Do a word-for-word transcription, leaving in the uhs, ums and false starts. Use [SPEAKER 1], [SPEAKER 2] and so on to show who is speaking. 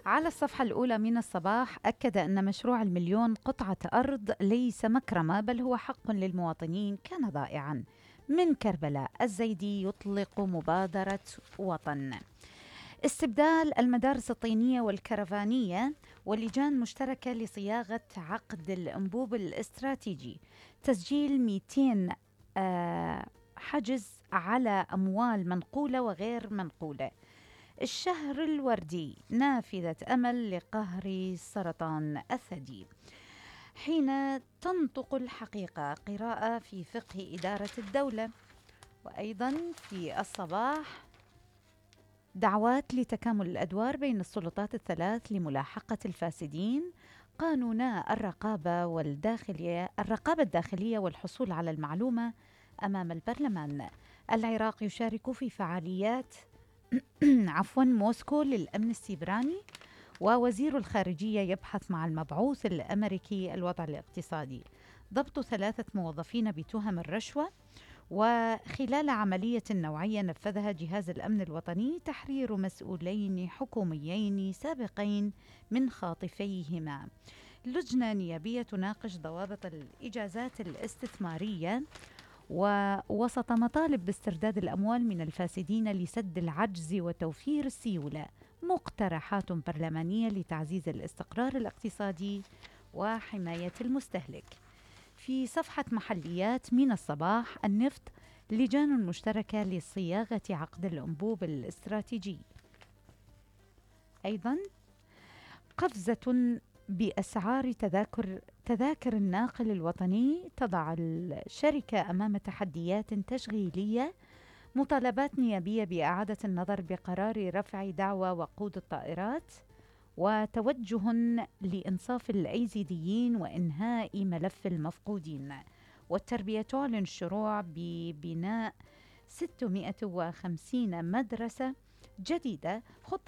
[SPEAKER 1] على الصفحة الأولى من الصباح أكد أن مشروع المليون قطعة أرض ليس مكرمة بل هو حق للمواطنين كان ضائعا. من كربلاء الزيدي يطلق مبادرة وطن. استبدال المدارس الطينية والكرفانية واللجان مشتركة لصياغة عقد الأنبوب الاستراتيجي. تسجيل مئتين آه، حجز على أموال منقولة وغير منقولة. الشهر الوردي نافذة أمل لقهر سرطان الثدي. حين تنطق الحقيقة قراءة في فقه إدارة الدولة. وأيضا في الصباح دعوات لتكامل الأدوار بين السلطات الثلاث لملاحقة الفاسدين. قانونا الرقابة والداخلية الرقابة الداخلية والحصول على المعلومة أمام البرلمان. العراق يشارك في فعاليات عفوا موسكو للأمن السيبراني. ووزير الخارجية يبحث مع المبعوث الأمريكي الوضع الاقتصادي. ضبط ثلاثة موظفين بتهم الرشوة. وخلال عملية نوعية نفذها جهاز الأمن الوطني تحرير مسؤولين حكوميين سابقين من خاطفيهما. لجنة نيابية تناقش ضوابط الإجازات الاستثمارية. ووسط مطالب باسترداد الأموال من الفاسدين لسد العجز وتوفير السيولة مقترحات برلمانية لتعزيز الاستقرار الاقتصادي وحماية المستهلك. في صفحة محليات من الصباح النفط لجان مشتركة لصياغة عقد الأنبوب الاستراتيجي. أيضا قفزة بأسعار تذاكر تذاكر الناقل الوطني تضع الشركة أمام تحديات تشغيلية. مطالبات نيابية بإعادة النظر بقرار رفع دعوى وقود الطائرات. وتوجه لإنصاف الأيزيديين وإنهاء ملف المفقودين. والتربية تعلن الشروع ببناء ستمائة وخمسين مدرسة جديدة. خطة